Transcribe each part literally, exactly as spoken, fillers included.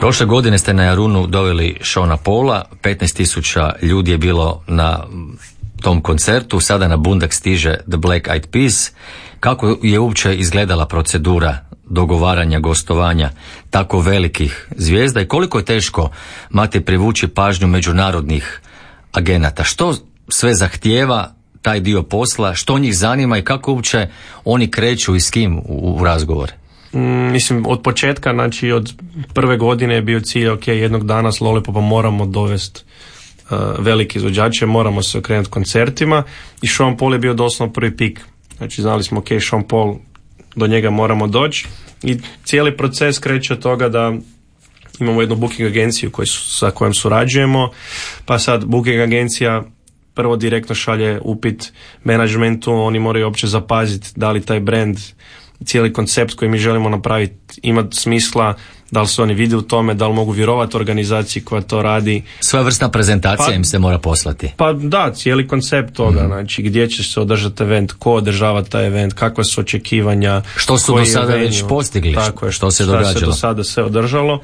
Prošle godine ste na Jarunu doveli Seana Paula, petnaest tisuća ljudi je bilo na tom koncertu, sada na Bundak stiže The Black Eyed Peas. Kako je uopće izgledala procedura dogovaranja, gostovanja tako velikih zvijezda i koliko je teško, Mate, privući pažnju međunarodnih agenata? Što sve zahtijeva taj dio posla, što njih zanima i kako uopće oni kreću i s kim u, u razgovore? Mm, mislim, od početka, znači od prve godine je bio cilj, ok, jednog dana s Lollipopa moramo dovesti uh, velike izvođače, moramo se okrenuti koncertima i Sean Paul je bio doslovno prvi pik. Znači znali smo, ok, Sean Paul, do njega moramo doći i cijeli proces kreće od toga da imamo jednu booking agenciju koju su, sa kojom surađujemo, pa sad booking agencija prvo direktno šalje upit menadžmentu, oni moraju uopće zapaziti da li taj brand, cijeli koncept koji mi želimo napraviti ima smisla, da li se oni vide u tome, da li mogu vjerovati organizaciji koja to radi. Sva vrsta prezentacija pa, im se mora poslati. Pa da, cijeli koncept toga, mm-hmm. znači gdje će se održati event, ko održava taj event, kakva su očekivanja. Što su do sada već postigli, tako je, što se šta događalo. se do sada sve održalo.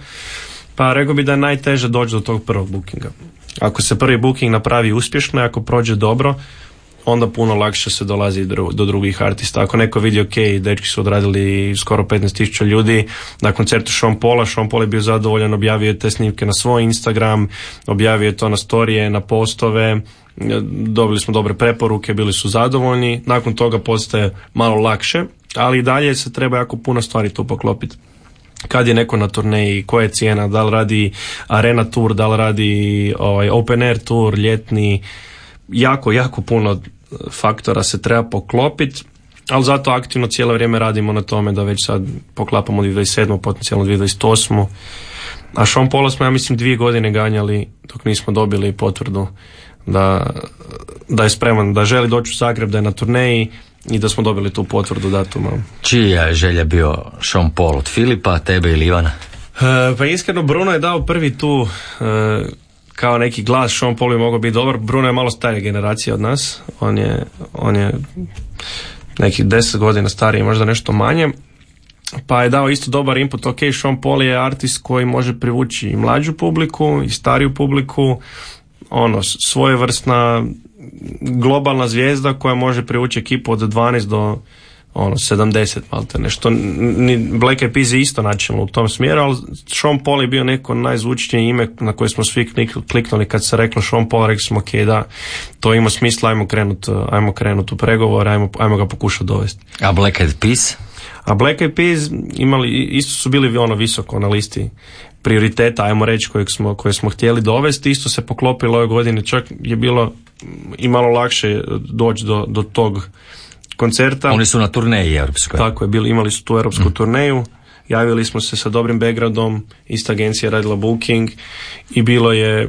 Pa rekao bi da je najteže doći do tog prvog bookinga. Ako se prvi booking napravi uspješno i ako prođe dobro, onda puno lakše se dolazi do drugih artista. Ako neko vidi, ok, dečki su odradili skoro petnaest tisuća ljudi na koncertu Sean Paula, Sean Paul je bio zadovoljan, objavio je te snimke na svoj Instagram, objavio je to na storije, na postove, dobili smo dobre preporuke, bili su zadovoljni, nakon toga postaje malo lakše, ali i dalje se treba jako puno stvari tu poklopiti. Kad je neko na turneji, koja je cijena, da li radi arena tour, da li radi ovaj, open air tour, ljetni, jako, jako puno faktora se treba poklopiti, ali zato aktivno cijelo vrijeme radimo na tome da već sad poklapamo dvije tisuće dvadeset sedmu, potencijalno dvije tisuće dvadeset osmu. A Sean Paula smo, ja mislim, dvije godine ganjali dok nismo dobili potvrdu da, da je spreman, da želi doći u Zagreb, da je na turneji i da smo dobili tu potvrdu datuma. Čija je želja bio Sean Paul, od Filipa, tebe ili Ivana? E, pa iskreno, Bruno je dao prvi tu e, kao neki glas, Sean Paul bi mogao biti dobar. Bruno je malo starija generacija od nas, on je, on je nekih deset godina stariji, možda nešto manje, pa je dao isto dobar input. Ok, Sean Paul je artist koji može privući i mlađu publiku i stariju publiku, ono, svojevrsna globalna zvijezda koja može privući ekipu od dvanaest do ono, sedamdeset malte nešto. Black Eyed Peas je isto načinilo u tom smjeru, ali Sean Paul je bio neko najzvučnije ime na koje smo svi kliknuli kad se reklo Sean Paul, rekli smo ok, da, to ima smisla, ajmo krenut, ajmo krenut u pregovor, ajmo, ajmo ga pokušati dovesti. A Black Eyed Peas? A Black Eyed Peas imali, isto su bili ono visoko na listi prioriteta, ajmo reći, kojeg smo, koje smo htjeli dovesti, isto se poklopilo ove godine, čak je bilo i malo lakše doći do, do tog koncerta. Oni su na turneji europskoj. Tako je, bili, imali su tu europsku mm. turneju, javili smo se sa dobrim backgroundom, ista agencija je radila booking i bilo je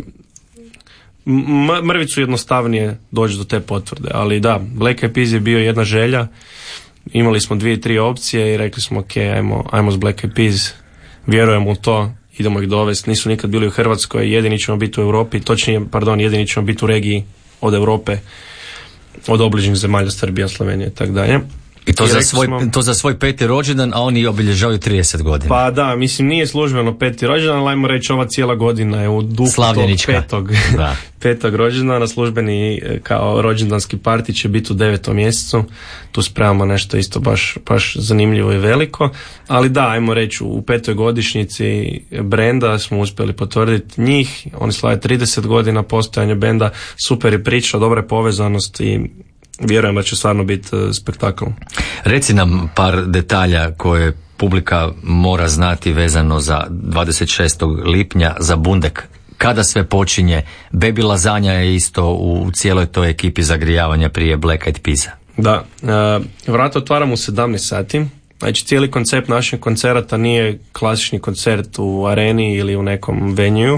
m- mrvicu jednostavnije doći do te potvrde, ali da, Black Eyed Peas je bio jedna želja, imali smo dvije, tri opcije i rekli smo ok, ajmo, ajmo s Black Eyed Peas, vjerujemo u to, idemo ih dovesti, nisu nikad bili u Hrvatskoj, jedini ćemo biti u Europi, točnije, pardon, jedini ćemo biti u regiji od Europe, od obližnjih zemalja, Srbija, Slovenija i tako dalje. I to, I za svoj, smo, to za svoj peti rođendan, a oni obilježavaju trideset godina. Pa da, mislim, nije službeno peti rođendan, ali ajmo reći, ova cijela godina je u duhu tog petog, da. petog rođendana. Službeni kao rođendanski parti će biti u devetom mjesecu. Tu spremamo nešto isto baš, baš zanimljivo i veliko. Ali da, ajmo reći, u petoj godišnjici brenda smo uspjeli potvrditi njih. Oni slave trideset godina postojanja benda. Super je priča, dobra je povezanost i vjerujem da će stvarno biti spektakl. Reci nam par detalja koje publika mora znati vezano za dvadeset šestog lipnja za Bundek. Kada sve počinje? Baby Lazanja je isto u cijeloj toj ekipi zagrijavanja prije Black Eyed Peasa. Da, vrata otvaramo u sedamnaest sati. Znači cijeli koncept našeg koncerata nije klasični koncert u areni ili u nekom venue.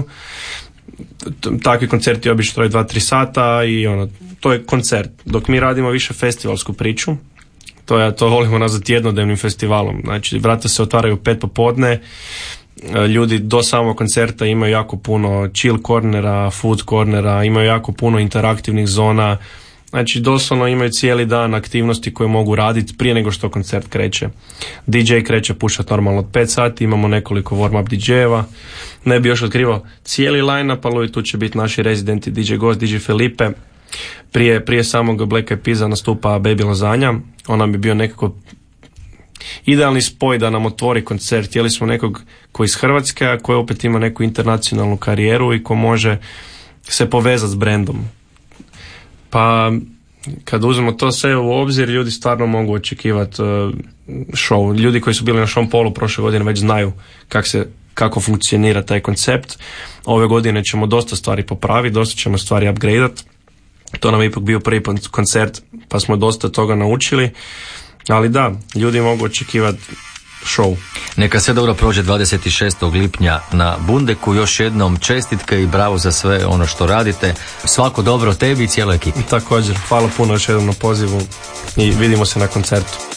Takvi koncerti obično traju dva do tri sata i ono, to je koncert. Dok mi radimo više festivalsku priču, to je, to volimo nazvati jednodnevnim festivalom. Znači, vrata se otvaraju pet popodne, ljudi do samog koncerta imaju jako puno chill cornera, food cornera, imaju jako puno interaktivnih zona, Znači doslovno imaju cijeli dan aktivnosti koje mogu raditi prije nego što koncert kreće. D J kreće pušati normalno od pet sati, imamo nekoliko warm-up D J-eva. Ne bi još otkrivao cijeli line-up, ali tu će biti naši rezidenti D J Gost, D J Felipe. Prije, prije samog Black Eyed Peasa nastupa Baby Lasagna. Ona bi bio nekako idealni spoj da nam otvori koncert. Htjeli smo nekog koji iz Hrvatske, a koji opet ima neku internacionalnu karijeru i ko može se povezati s brendom. Pa kad uzmemo to sve u obzir, ljudi stvarno mogu očekivati uh, show. Ljudi koji su bili na Sean Paulu prošle godine već znaju kak se, kako funkcionira taj koncept. Ove godine ćemo dosta stvari popraviti, dosta ćemo stvari upgradeati. To nam je ipak bio prvi koncert, pa smo dosta toga naučili. Ali da, ljudi mogu očekivati show. Neka sve dobro prođe dvadeset šestog lipnja na Bundeku. Još jednom čestitke i bravo za sve ono što radite. Svako dobro tebi i cijeloj ekipi. Također, hvala puno još jednom na pozivu i vidimo se na koncertu.